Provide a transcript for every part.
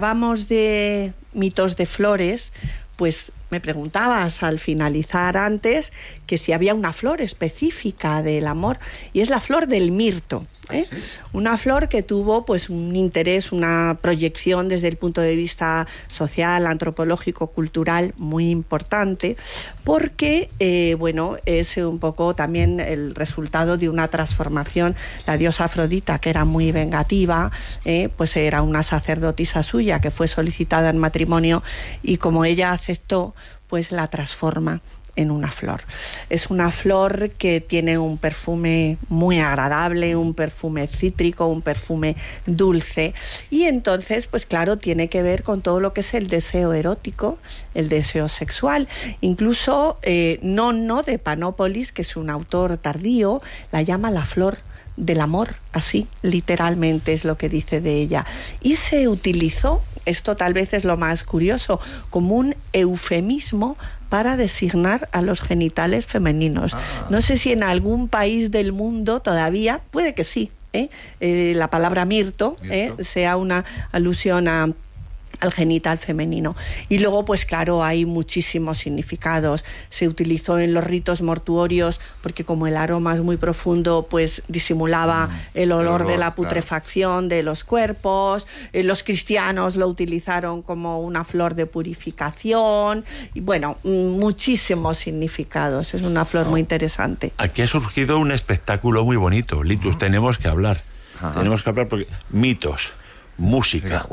hablábamos de mitos de flores, pues me preguntabas al finalizar antes que si había una flor específica del amor, y es la flor del mirto, ¿eh? ¿Sí? Una flor que tuvo pues un interés, una proyección desde el punto de vista social, antropológico, cultural muy importante, porque bueno, es un poco también el resultado de una transformación. La diosa Afrodita, que era muy vengativa, pues era una sacerdotisa suya que fue solicitada en matrimonio, y como ella aceptó, pues la transforma en una flor. Es una flor que tiene un perfume muy agradable, un perfume cítrico, un perfume dulce, y entonces, pues claro, tiene que ver con todo lo que es el deseo erótico, el deseo sexual. Incluso Nonno de Panópolis, que es un autor tardío, la llama la flor del amor, así literalmente es lo que dice de ella, y se utilizó, esto tal vez es lo más curioso, como un eufemismo para designar a los genitales femeninos. No sé si en algún país del mundo todavía, puede que sí, la palabra mirto, sea una alusión al genital femenino. Y luego, pues claro, hay muchísimos significados. Se utilizó en los ritos mortuorios porque como el aroma es muy profundo, pues disimulaba el olor de la putrefacción, claro, de los cuerpos. Los cristianos lo utilizaron como una flor de purificación. Y bueno, muchísimos significados. Es una flor muy interesante. Aquí ha surgido un espectáculo muy bonito, Litus. Tenemos que hablar. Tenemos que hablar porque mitos, música,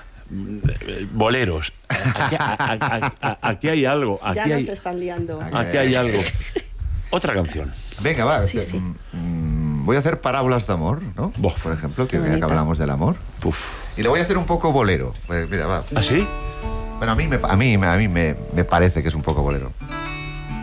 boleros. Aquí hay algo. Aquí ya nos están liando. Aquí hay algo. Otra canción. Venga, va. Sí. Voy a hacer parábolas de amor, ¿no? Por ejemplo, que hablamos del amor. Puf. Y le voy a hacer un poco bolero. Pues mira, va. ¿Ah, sí? Bueno, a mí me parece que es un poco bolero.